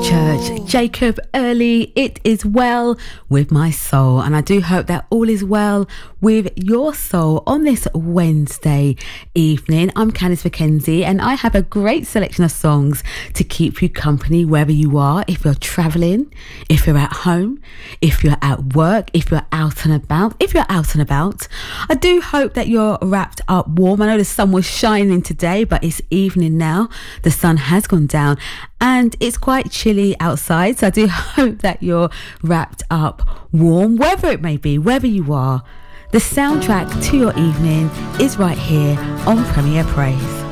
Church, Jacob Early, It Is Well With My Soul. And I do hope that all is well with your soul on this Wednesday evening. I'm Candice McKenzie and I have a great selection of songs to keep you company wherever you are. If you're travelling, if you're at home, if you're at work, if you're out and about, I do hope that you're wrapped up warm. I know the sun was shining today, but it's evening now. The sun has gone down and it's quite chilly outside, so I do hope that you're wrapped up warm, wherever it may be, wherever you are. The soundtrack to your evening is right here on Premier Praise.